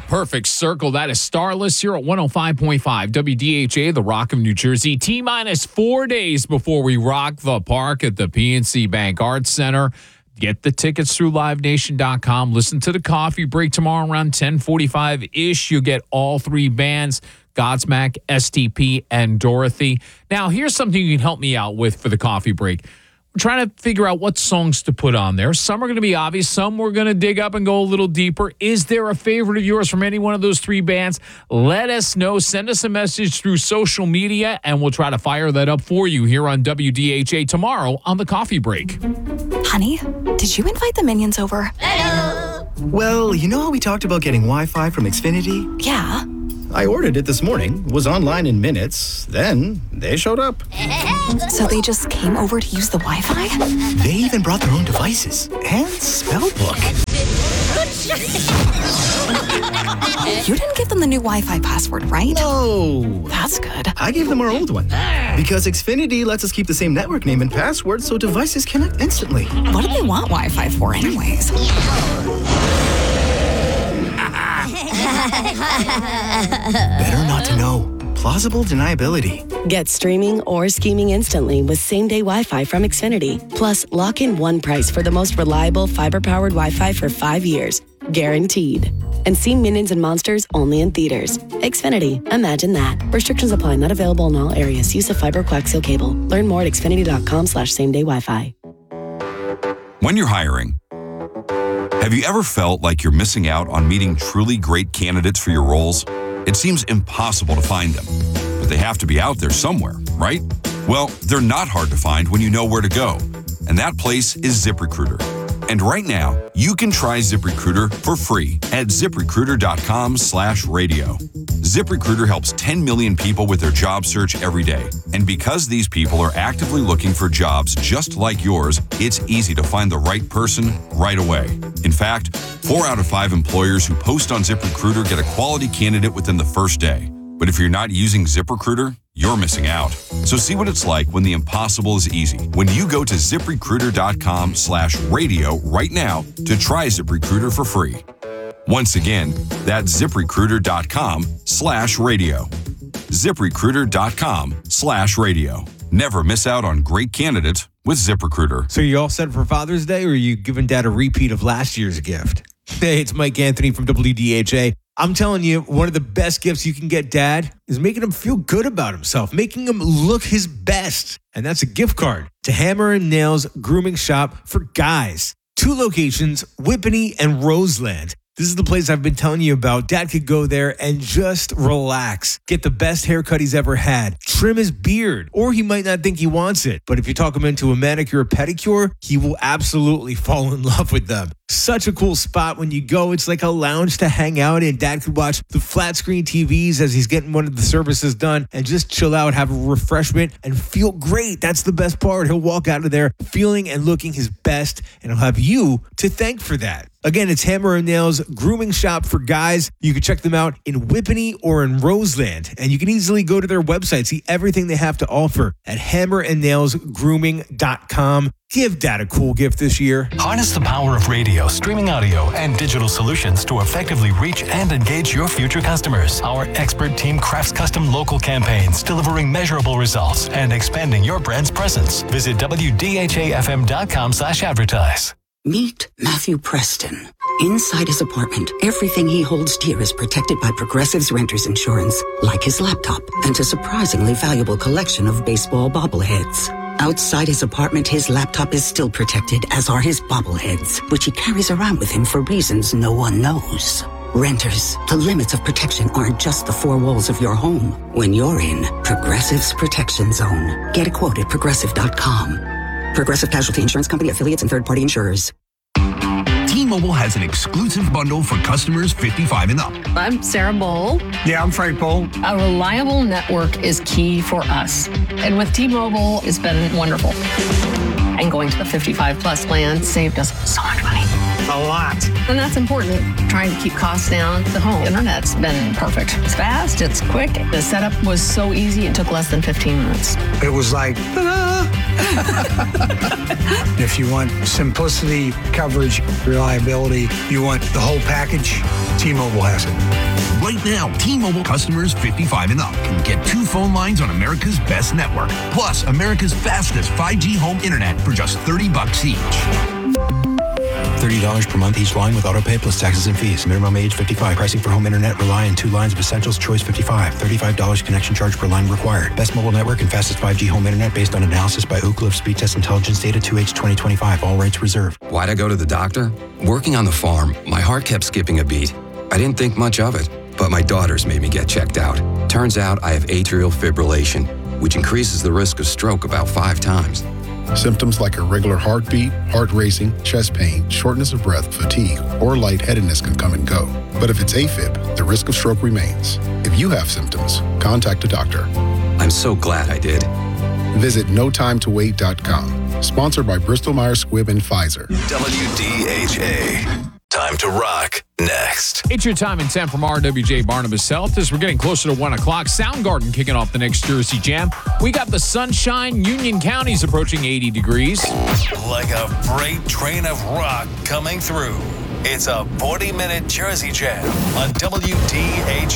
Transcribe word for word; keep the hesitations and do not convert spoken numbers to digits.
Perfect circle. That is Starless here at one oh five point five W D H A, the Rock of New Jersey. T-minus four days before we rock the park at the P N C Bank Arts Center. Get the tickets through live nation dot com. Listen to the coffee break tomorrow around ten forty-five-ish. You'll get all three bands, Godsmack, S T P, and Dorothy. Now, here's something you can help me out with for the coffee break. We're trying to figure out what songs to put on there. Some are going to be obvious. Some we're going to dig up and go a little deeper. Is there a favorite of yours from any one of those three bands? Let us know. Send us a message through social media, and we'll try to fire that up for you here on W D H A tomorrow on the coffee break. Honey, did you invite the minions over? Hello. Well, you know how we talked about getting Wi-Fi from Xfinity? Yeah. I ordered it this morning, was online in minutes, then they showed up. So they just came over to use the Wi-Fi? They even brought their own devices and spell book. You didn't give them the new Wi-Fi password, right? No. That's good. I gave them our old one because Xfinity lets us keep the same network name and password so devices connect instantly. What do they want Wi-Fi for anyways? Better not to know. Plausible deniability. Get streaming or scheming instantly with same-day Wi-Fi from Xfinity. Plus, lock in one price for the most reliable fiber-powered Wi-Fi for five years. Guaranteed. And see Minions and Monsters only in theaters. Xfinity. Imagine that. Restrictions apply. Not available in all areas. Use of fiber coaxial cable. Learn more at xfinity.com slash same-day Wi-Fi. When you're hiring, have you ever felt like you're missing out on meeting truly great candidates for your roles? It seems impossible to find them, but they have to be out there somewhere, right? Well, they're not hard to find when you know where to go, and that place is ZipRecruiter. And right now, you can try ZipRecruiter for free at ZipRecruiter.com slash radio. ZipRecruiter helps ten million people with their job search every day. And because these people are actively looking for jobs just like yours, it's easy to find the right person right away. In fact, four out of five employers who post on ZipRecruiter get a quality candidate within the first day. But if you're not using ZipRecruiter, you're missing out. So see what it's like when the impossible is easy. When you go to ZipRecruiter.com slash radio right now to try ZipRecruiter for free. Once again, that's ZipRecruiter.com slash radio. ZipRecruiter.com slash radio. Never miss out on great candidates with ZipRecruiter. So you all set for Father's Day, or are you giving Dad a repeat of last year's gift? Hey, it's Mike Anthony from W D H A. I'm telling you, one of the best gifts you can get Dad is making him feel good about himself, making him look his best. And that's a gift card to Hammer and Nails Grooming Shop for Guys. Two locations, Whippany and Roseland. This is the place I've been telling you about. Dad could go there and just relax. Get the best haircut he's ever had. Trim his beard. Or he might not think he wants it. But if you talk him into a manicure or pedicure, he will absolutely fall in love with them. Such a cool spot when you go. It's like a lounge to hang out in. Dad could watch the flat screen T Vs as he's getting one of the services done and just chill out, have a refreshment, and feel great. That's the best part. He'll walk out of there feeling and looking his best, and he'll have you to thank for that. Again, it's Hammer and Nails Grooming Shop for Guys. You can check them out in Whippany or in Roseland. And you can easily go to their website, see everything they have to offer at hammer and nails grooming dot com. Give Dad a cool gift this year. Harness the power of radio, streaming audio, and digital solutions to effectively reach and engage your future customers. Our expert team crafts custom local campaigns, delivering measurable results and expanding your brand's presence. Visit W D H A F M dot com slash advertise. Meet Matthew Preston. Inside his apartment, everything he holds dear is protected by Progressive's Renter's Insurance, like his laptop and a surprisingly valuable collection of baseball bobbleheads. Outside his apartment, his laptop is still protected, as are his bobbleheads, which he carries around with him for reasons no one knows. Renters, the limits of protection aren't just the four walls of your home. When you're in Progressive's Protection Zone, get a quote at progressive dot com. Progressive Casualty Insurance Company, affiliates, and third-party insurers. T-Mobile has an exclusive bundle for customers fifty-five and up. I'm Sarah Bowl. Yeah, I'm Frank Bowl. A reliable network is key for us. And with T-Mobile, it's been wonderful. And going to the fifty-five plus plan saved us so much money. a lot. And that's important, trying to keep costs down. The home internet's been perfect. It's fast, it's quick. The setup was so easy, it took less than fifteen minutes. It was like, ta-da! If you want simplicity, coverage, reliability, you want the whole package, T-Mobile has it. Right now, T-Mobile customers fifty-five and up can get two phone lines on America's best network, plus America's fastest five G home internet for just thirty bucks each. thirty dollars per month each line with autopay plus taxes and fees. Minimum age fifty-five. Pricing for home internet rely on two lines of Essentials Choice fifty-five. thirty-five dollars connection charge per line required. Best mobile network and fastest five G home internet based on analysis by Ookla of Speed Test Intelligence Data two H twenty twenty-five. All rights reserved. Why'd I go to the doctor? Working on the farm, my heart kept skipping a beat. I didn't think much of it, but my daughters made me get checked out. Turns out I have atrial fibrillation, which increases the risk of stroke about five times. Symptoms like irregular heartbeat, heart racing, chest pain, shortness of breath, fatigue, or lightheadedness can come and go. But if it's AFib, the risk of stroke remains. If you have symptoms, contact a doctor. I'm so glad I did. Visit no time to wait dot com. Sponsored by Bristol Myers Squibb and Pfizer. W D H A. Time to rock next. It's your time and temp from R W J Barnabas Health as we're getting closer to one o'clock. Soundgarden kicking off the next Jersey Jam. We got the sunshine. Union County's approaching eighty degrees. Like a freight train of rock coming through. It's a forty-minute Jersey Jam on W D H